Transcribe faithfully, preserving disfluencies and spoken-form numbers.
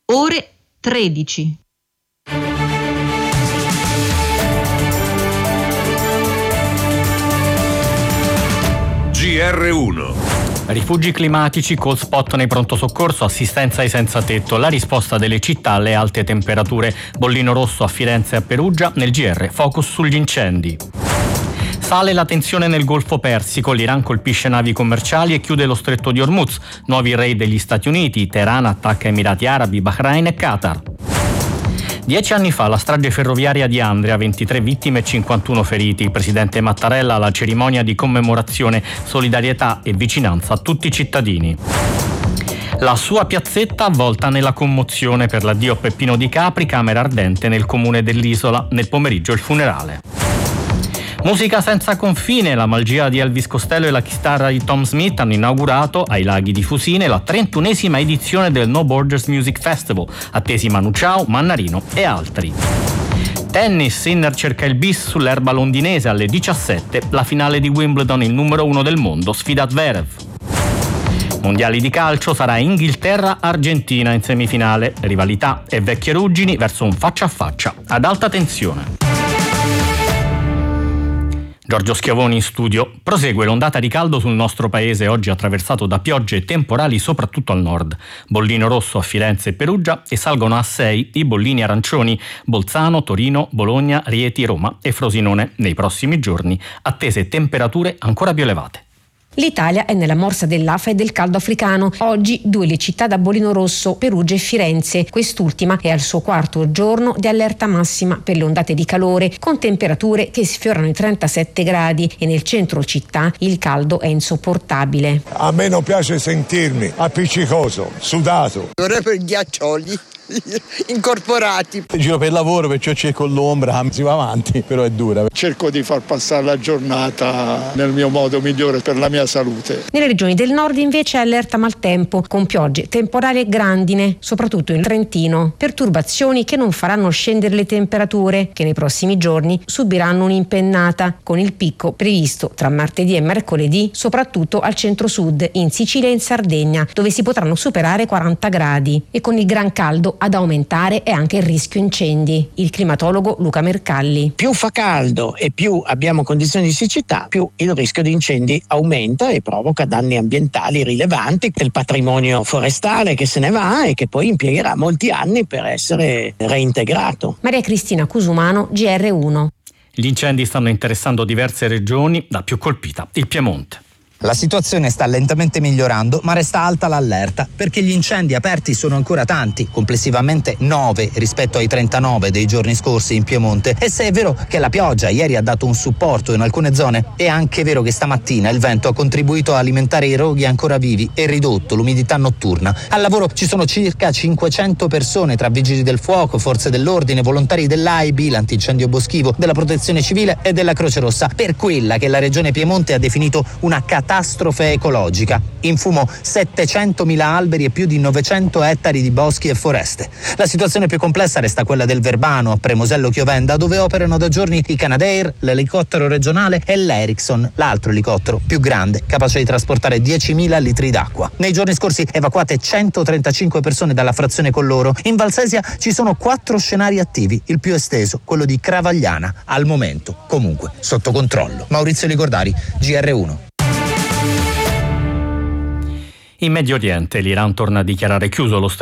ore tredici. G R uno. Rifugi climatici, cold spot nei pronto soccorso, assistenza ai senza tetto, la risposta delle città alle alte temperature. Bollino rosso a Firenze e a Perugia, nel G R focus sugli incendi. Sale la tensione nel Golfo Persico, l'Iran colpisce navi commerciali e chiude lo stretto di Hormuz. Nuovi raid degli Stati Uniti, Teheran attacca Emirati Arabi, Bahrain e Qatar. Dieci anni fa la strage ferroviaria di Andria, ventitré vittime e cinquantuno feriti. Il presidente Mattarella alla cerimonia di commemorazione, solidarietà e vicinanza a tutti i cittadini. La sua piazzetta avvolta nella commozione per l'addio a Peppino Di Capri, camera ardente nel comune dell'Isola. Nel pomeriggio il funerale. Musica senza confine, la magia di Elvis Costello e la chitarra di Tom Smith hanno inaugurato ai Laghi di Fusine la trentunesima edizione del No Borders Music Festival, attesi Manu Chao, Mannarino e altri. Tennis, Sinner cerca il bis sull'erba londinese alle diciassette, la finale di Wimbledon, il numero uno del mondo sfida Zverev. Mondiali di calcio, sarà Inghilterra-Argentina in semifinale, rivalità e vecchie ruggini verso un faccia a faccia ad alta tensione. Giorgio Schiavoni in studio. Prosegue l'ondata di caldo sul nostro paese, oggi attraversato da piogge e temporali soprattutto al nord. Bollino rosso a Firenze e Perugia e salgono a sei i bollini arancioni. Bolzano, Torino, Bologna, Rieti, Roma e Frosinone nei prossimi giorni. Attese temperature ancora più elevate. L'Italia è nella morsa dell'afa e del caldo africano. Oggi due le città da bollino rosso, Perugia e Firenze. Quest'ultima è al suo quarto giorno di allerta massima per le ondate di calore, con temperature che sfiorano i trentasette gradi e nel centro città il caldo è insopportabile. A me non piace sentirmi appiccicoso, sudato. Vorrei per ghiaccioli incorporati. Giro per lavoro, perciò cerco l'ombra, si va avanti, però è dura. Cerco di far passare la giornata nel mio modo migliore per la mia salute. Nelle regioni del nord invece è allerta maltempo, con piogge temporali e grandine, soprattutto in Trentino. Perturbazioni che non faranno scendere le temperature, che nei prossimi giorni subiranno un'impennata, con il picco previsto tra martedì e mercoledì, soprattutto al centro-sud, in Sicilia e in Sardegna, dove si potranno superare quaranta gradi. E con il gran caldo ad aumentare è anche il rischio incendi. Il climatologo Luca Mercalli. Più fa caldo e più abbiamo condizioni di siccità, più il rischio di incendi aumenta e provoca danni ambientali rilevanti del patrimonio forestale che se ne va e che poi impiegherà molti anni per essere reintegrato. Maria Cristina Cusumano, G R uno. Gli incendi stanno interessando diverse regioni, la più colpita il Piemonte. La situazione sta lentamente migliorando, ma resta alta l'allerta perché gli incendi aperti sono ancora tanti, complessivamente nove rispetto ai trentanove dei giorni scorsi in Piemonte. E se è vero che la pioggia ieri ha dato un supporto in alcune zone, è anche vero che stamattina il vento ha contribuito a alimentare i roghi ancora vivi e ridotto l'umidità notturna. Al lavoro ci sono circa cinquecento persone tra vigili del fuoco, forze dell'ordine, volontari dell'A I B, l'antincendio boschivo, della Protezione Civile e della Croce Rossa, per quella che la Regione Piemonte ha definito una catastrofe catastrofe ecologica. In fumo settecentomila alberi e più di novecento ettari di boschi e foreste. La situazione più complessa resta quella del Verbano, a Premosello Chiovenda, dove operano da giorni i Canadair, l'elicottero regionale e l'Ericsson, l'altro elicottero più grande, capace di trasportare diecimila litri d'acqua. Nei giorni scorsi evacuate centotrentacinque persone dalla frazione Colloro. In Valsesia ci sono quattro scenari attivi, il più esteso, quello di Cravagliana, al momento comunque sotto controllo. Maurizio Licordari, G R uno. In Medio Oriente l'Iran torna a dichiarare chiuso lo